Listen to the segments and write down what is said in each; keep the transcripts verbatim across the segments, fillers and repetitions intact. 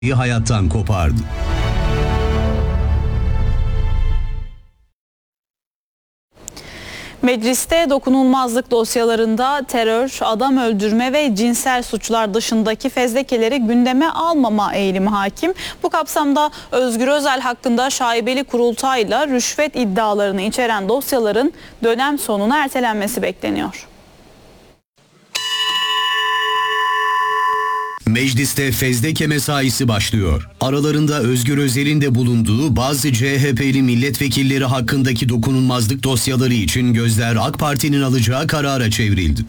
hayattan kopardı. Mecliste dokunulmazlık dosyalarında terör, adam öldürme ve cinsel suçlar dışındaki fezlekeleri gündeme almama eğilimi hakim. Bu kapsamda Özgür Özel hakkında şaibeli kurultayla rüşvet iddialarını içeren dosyaların dönem sonuna ertelenmesi bekleniyor. Mecliste fezleke mesaisi başlıyor. Aralarında Özgür Özel'in de bulunduğu bazı C H P'li milletvekilleri hakkındaki dokunulmazlık dosyaları için gözler AK Parti'nin alacağı karara çevrildi.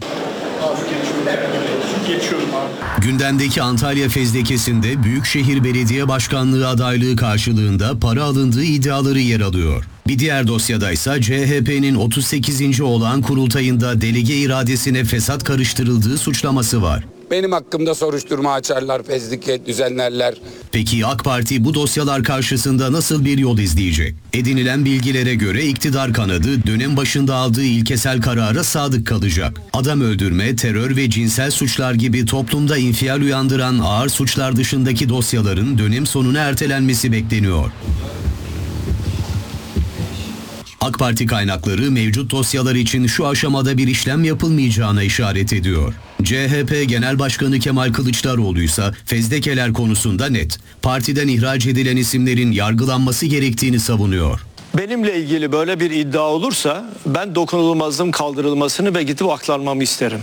Gündemdeki Antalya fezlekesinde Büyükşehir Belediye Başkanlığı adaylığı karşılığında para alındığı iddiaları yer alıyor. Bir diğer dosyadaysa C H P'nin otuz sekizinci olağan kurultayında delege iradesine fesat karıştırıldığı suçlaması var. Benim hakkımda soruşturma açarlar, fezleke düzenlerler. Peki AK Parti bu dosyalar karşısında nasıl bir yol izleyecek? Edinilen bilgilere göre iktidar kanadı dönem başında aldığı ilkesel karara sadık kalacak. Adam öldürme, terör ve cinsel suçlar gibi toplumda infial uyandıran ağır suçlar dışındaki dosyaların dönem sonuna ertelenmesi bekleniyor. AK Parti kaynakları mevcut dosyalar için şu aşamada bir işlem yapılmayacağına işaret ediyor. C H P Genel Başkanı Kemal Kılıçdaroğlu ise fezlekeler konusunda net. Partiden ihraç edilen isimlerin yargılanması gerektiğini savunuyor. Benimle ilgili böyle bir iddia olursa ben dokunulmazlığın kaldırılmasını ve gidip aklanmamı isterim.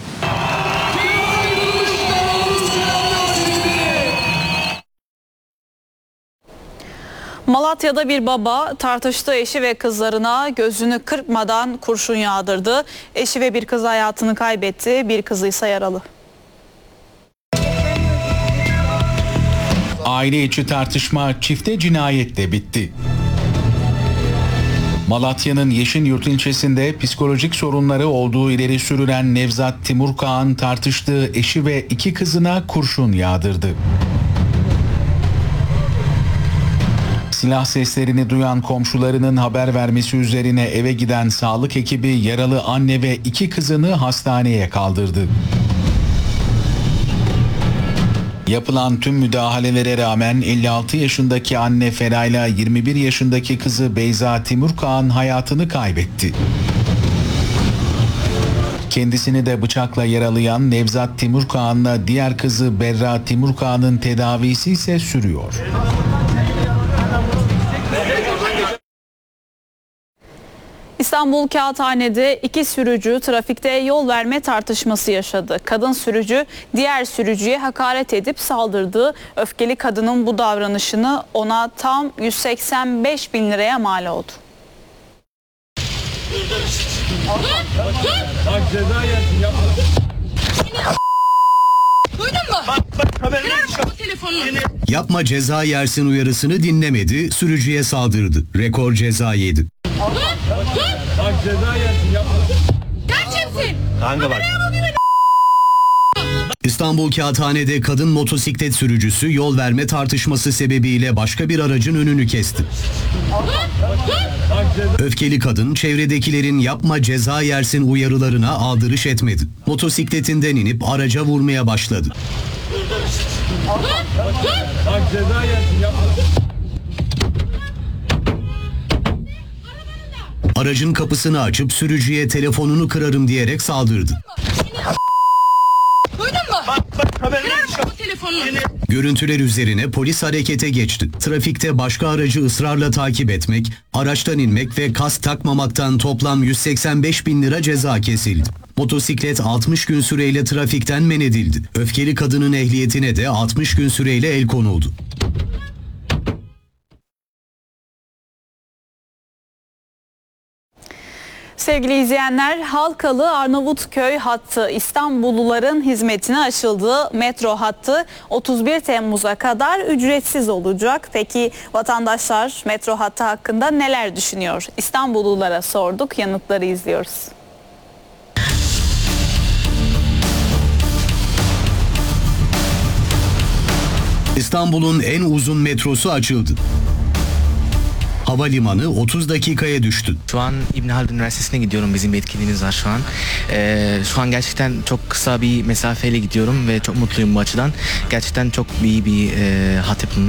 Malatya'da bir baba tartıştığı eşi ve kızlarına gözünü kırpmadan kurşun yağdırdı. Eşi ve bir kız hayatını kaybetti, bir kızı ise yaralı. Aile içi tartışma çifte cinayetle bitti. Malatya'nın Yeşilyurt ilçesinde psikolojik sorunları olduğu ileri sürülen Nevzat Timurkağan tartıştığı eşi ve iki kızına kurşun yağdırdı. Silah seslerini duyan komşularının haber vermesi üzerine eve giden sağlık ekibi yaralı anne ve iki kızını hastaneye kaldırdı. Yapılan tüm müdahalelere rağmen elli altı yaşındaki anne Ferayla yirmi bir yaşındaki kızı Beyza Timurkağan hayatını kaybetti. Kendisini de bıçakla yaralayan Nevzat Timurkağan'la diğer kızı Berra Timurkağan'ın tedavisi ise sürüyor. İstanbul Kağıthane'de iki sürücü trafikte yol verme tartışması yaşadı. Kadın sürücü diğer sürücüye hakaret edip saldırdı. Öfkeli kadının bu davranışını ona tam yüz seksen beş bin liraya mal oldu. Duydun mu? Bak bak kamerayı bu telefonunu. Yapma ceza yersin uyarısını dinlemedi, sürücüye saldırdı. Rekor ceza yedi. Dur dur. Bak ceza yersin yapma. Gerçeksin. Kanka bak. İstanbul Kağıthane'de kadın motosiklet sürücüsü yol verme tartışması sebebiyle başka bir aracın önünü kesti. Öfkeli kadın çevredekilerin yapma ceza yersin uyarılarına aldırış etmedi. Motosikletinden inip araca vurmaya başladı. Bak ceza yersin yapma. Aracın kapısını açıp sürücüye telefonunu kırarım diyerek saldırdı. Duydun mu? Bak bak kamerayı bu telefonunu. Görüntüler üzerine polis harekete geçti. Trafikte başka aracı ısrarla takip etmek, araçtan inmek ve kask takmamaktan toplam yüz seksen beş bin lira ceza kesildi. Motosiklet altmış gün süreyle trafikten men edildi. Öfkeli kadının ehliyetine de altmış gün süreyle el konuldu. Sevgili izleyenler, Halkalı Arnavutköy hattı İstanbulluların hizmetine açıldı. Metro hattı otuz bir Temmuz'a kadar ücretsiz olacak. Peki vatandaşlar metro hattı hakkında neler düşünüyor? İstanbullulara sorduk, yanıtları izliyoruz. İstanbul'un en uzun metrosu açıldı. Havalimanı otuz dakikaya düştü. Şu an İbn Haldun Üniversitesi'ne gidiyorum. Bizim bir etkinliğimiz var şu an. Ee, şu an gerçekten çok kısa bir mesafeyle gidiyorum ve çok mutluyum bu açıdan. Gerçekten çok iyi bir e, hatip